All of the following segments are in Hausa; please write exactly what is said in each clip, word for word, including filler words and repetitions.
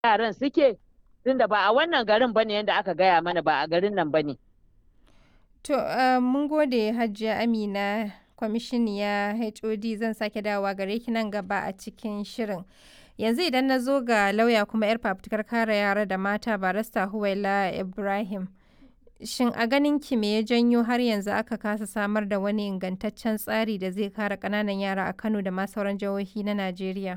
yaran suke, tunda ba a wannan garin bane yanda aka gaya mana, ba a garin nan bane. To, uh, mun gode Hajiya Amina, kwamishiniya H O D, zan sake dawowa gare ki nan gaba a cikin shirin. Yanzu idan na zo ga lauya kuma 'yar fafutukar kare yara da mata barista Huwaila Ibrahim. Shin a ganin ki me ya janyo har yanzu aka kasa samar da wani ingantaccen tsari da zai kare ƙananan yara a Kano da ma sauran jihohi na Najeriya?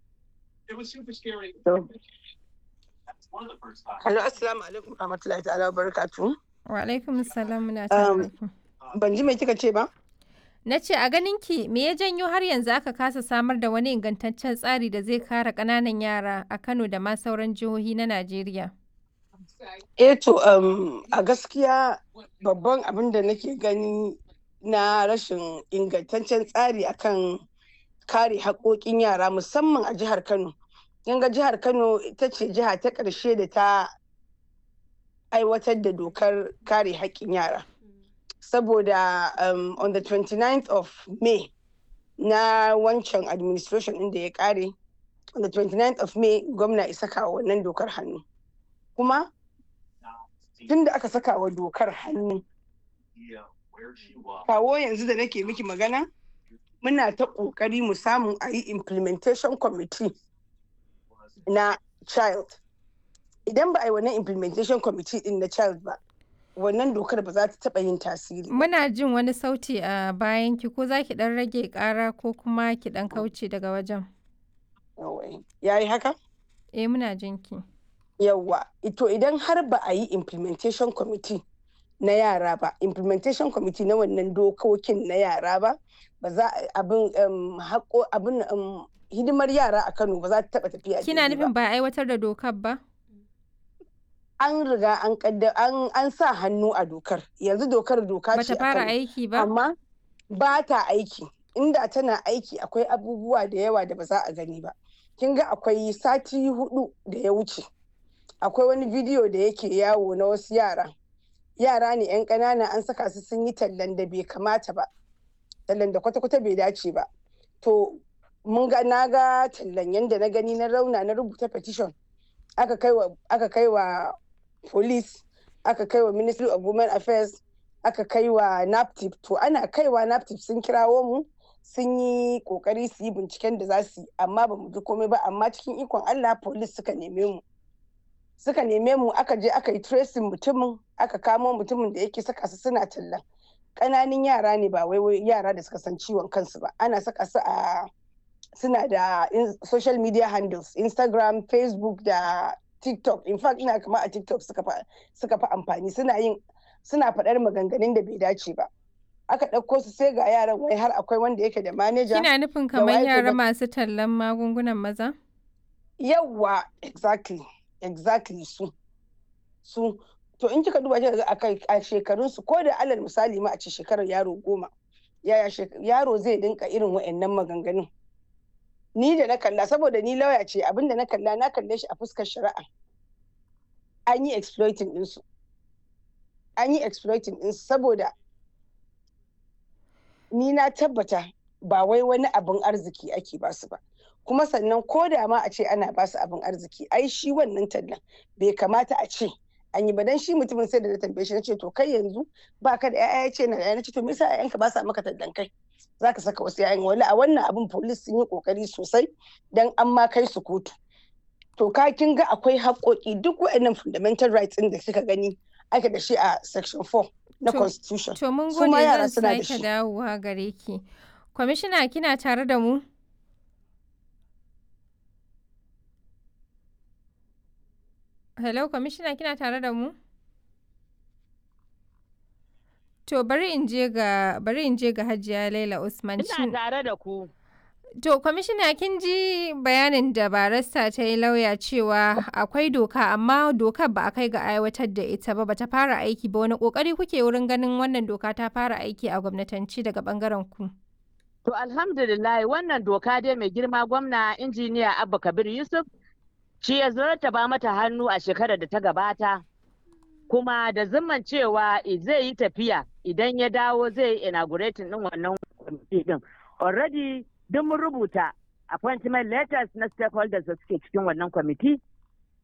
Hello, assalamu alaikum warahmatullahi ta'ala wa barakatuh. Wa alaikum salam, muna tare da ku. Ban ji mai kika ce ba? Na ce a ganin ki me ya janyo har yanzu aka kasa samar da wani ingantaccen tsari da zai kare ƙananan yara a Kano da ma sauran jihohi na Najeriya? Eh to um, a gaskiya babban abin da nake gani na rashin ingantaccen tsari akan kare haƙoƙin yara musamman a jihar Kano. Yanga jihar Kano ita ce jiha ta ƙarshe da ta aiwatar da dokar kare haƙƙin yara. Saboda um, on the twenty-ninth of May na wancan administration inda ya ƙare, on the twenty-ninth of May gwamna isa kawo wannan dokar hannu. Kuma tun da aka saka wa dokar hannu, kawo yanzu da nake miki magana, muna ta ƙoƙari mu samu a yi implementation committee na child. Idan ba a yi wannan implementation committee din na child ba, wannan dokar ba za ta taɓa yin tasiri. Muna jin wani sauti a bayan ki, ko za ki ɗan rage ƙara ko kuma ki ɗan kauce daga wajen? Ya yi haka? Eh, muna jin ki. Yawwa, ito idan har ba a yi implementation committee na yara ba, implementation committee na wannan dokokin na yara ba, ba za abin um, haƙo abin um, hidimar yara a Kano ba za ta taɓa tafiya. Kina nufin ba a aiwatar da dokar ba? An riga an kadda an an sa hannu a dokar. Yanzu dokar doka ce Bata fara aiki ba? Amma ba ta aiki. Inda tana aiki akwai abubuwa da yawa da ba za a gani ba. Kin ga akwai sati hudu da ya wuce. Akwai wani bidiyo da yake yawo na wasu yara. Yara ne 'yan ƙanana an saka su sun yi tallan da bai kamata ba. Tallan da kwata-kwata bai dace ba. To mun ga na ga tallan yanda na gani na rauna na rubuta petition. Aka kai wa aka kai wa police, aka kai wa Ministry of Women Affairs, aka kai wa NAPTIP. To ana kaiwa NAPTIP sun kirawo mu, sun yi kokari su yi binciken da za su yi, amma ba mu ji komai ba. Amma cikin ikon Allah police suka neme mu. Suka neme mu aka je aka yi tracing mutumin, aka kamo mutumin da yake saka su suna tallan. Ƙananan yara ne ba wai yara da suka san ciwon kansu ba. Ana saka su a suna da social media handles, Instagram, Facebook da TikTok. In fact ina kama a TikTok suka fa suka fa amfani, suna yin suna faɗar maganganun da bai dace ba. Aka ɗauko su sai ga yaran wai har akwai wanda yake da manager. Kina nufin kamar yara masu tallan magungunan maza? Yawwa, exactly, exactly su. Su to in kika duba kika ga a shekarun su, ko da alal misali ma a ce shekarar yaro goma, yaya yaro zai dinka irin wa'annan maganganun. Ni da na kalla, saboda ni lauya ce, abinda na kalla na kalle shi a fuskar shari'a. An yi exploiting ɗinsu. An yi exploiting ɗinsu saboda ni na tabbata ba wai wani abin arziki ake ba su ba. Kuma sannan ko da ma a ce ana ba su abin arziki, ai shi wannan tallan bai kamata a ce an yi ba. Dan shi mutumin sai da na tambaye shi na ce to kai yanzu ba ka da 'ya'ya, ce na da 'ya'ya, na ce to me yasa 'ya'yanka ba sa maka tallan kai? Za ka saka wasu yayin wani a wannan abin police sun yi kokari sosai dan an ma kai su kotu. To ka kin ga akwai haƙoƙi, duk waɗannan fundamental rights ɗin da kika gani ake da shi a section four na constitution. To mun gode, zan sake dawowa gare ki. Kwamishina kina tare da mu? Hello, kwamishina kina tare da mu? To bari in je ga bari in je ga Hajiya Laila Usman. Ina tare da ku. To kwamishina, kin ji bayanin da barista ta yi lauya cewa akwai doka amma dokar ba a kai ga aiwatar da ita ba, bata fara aiki ba. Wani kokari kuke wurin ganin wannan doka ta fara aiki a gwamnatanci daga bangaren ku? To alhamdulillah wannan doka dai mai girma gwamna injiniya Abba Kabir Yusuf shi ya ba mata hannu a shekarar da ta gabata, kuma da zimman cewa zai yi tafiya idan ya dawo zai yi inaugurating din wannan kwamiti din. Already duk mun rubuta appointment letters na stakeholders da suke cikin wannan kwamiti,